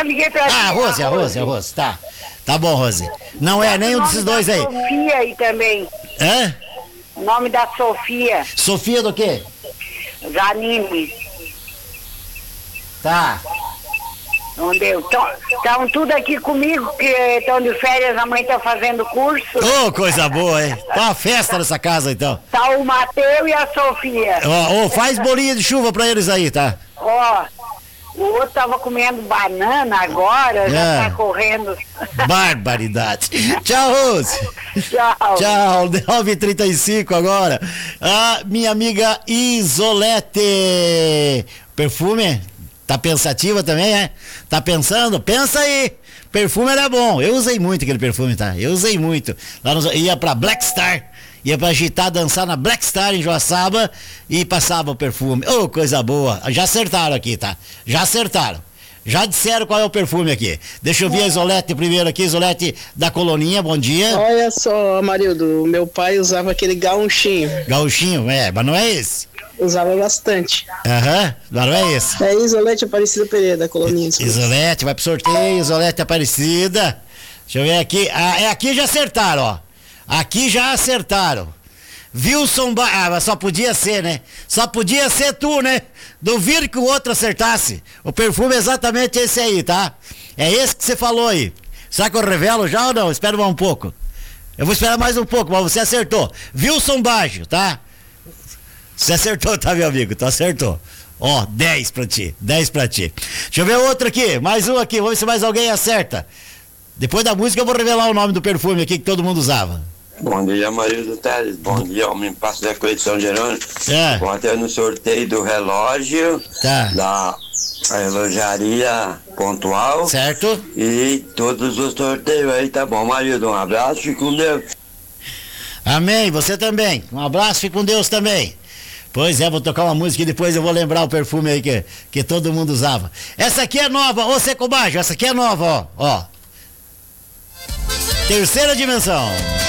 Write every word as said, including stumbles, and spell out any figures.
já liguei pra ti. Ah, a Rose, a Rose, a Rose, tá. Tá bom, Rose. Não é nenhum desses dois aí. Sofia aí também. Hã? O nome da Sofia. Sofia do quê? Zanini. Tá. Não deu. Estão tudo aqui comigo, que estão de férias, a mãe tá fazendo curso. Ô, oh, coisa boa, hein? Tá uma festa nessa casa, então. Tá o Mateu e a Sofia. Ó, oh, oh, faz bolinha de chuva pra eles aí, tá? Ó, o outro tava comendo banana agora, já É. tá correndo. Barbaridade. Tchau, Rose. Tchau. Tchau, nove e trinta e cinco agora. Ah, minha amiga Isolete. Perfume? Tá pensativa também, é? Tá pensando? Pensa aí. Perfume era bom. Eu usei muito aquele perfume, tá? Eu usei muito. Lá nos, ia pra Black Star. Ia pra agitar, dançar na Black Star em Joaçaba e passava o perfume. Ô, oh, coisa boa. Já acertaram aqui, tá? Já acertaram. Já disseram qual é o perfume aqui. Deixa eu ver a Isolete primeiro aqui. Isolete da Coloninha, bom dia. Olha só, Marildo, meu pai usava aquele gauchinho. Gauchinho, é, mas não é esse. Usava bastante. Aham, uhum, mas não é esse. É Isolete Aparecida Pereira, da Coloninha. Isolete, vai pro sorteio, Isolete Aparecida. Deixa eu ver aqui. Ah, é, aqui já acertaram, ó. Aqui já acertaram. Wilson ba... Ah, mas só podia ser, né? Só podia ser tu, né? Duvido que o outro acertasse. O perfume é exatamente esse aí, tá? É esse que você falou aí. Será que eu revelo já ou não? Espera mais um pouco. Eu vou esperar mais um pouco, mas você acertou. Wilson Baggio, tá? Você acertou, tá, meu amigo? Tu acertou. Ó, dez pra ti. dez pra ti. Deixa eu ver outro aqui. Mais um aqui. Vamos ver se mais alguém acerta. Depois da música eu vou revelar o nome do perfume aqui que todo mundo usava. Bom dia, Marildo Teles. Bom dia, homem passo da Coisa de São Jerônimo. É. Ontem no sorteio do relógio tá. da relojaria pontual. Certo. E todos os sorteios aí, tá bom, Marildo? Um abraço, fique com Deus. Amém, você também. Um abraço, fique com Deus também. Pois é, vou tocar uma música e depois eu vou lembrar o perfume aí que, que todo mundo usava. Essa aqui é nova, ô Seco Baggio, essa aqui é nova, ó. Ó. Terceira dimensão.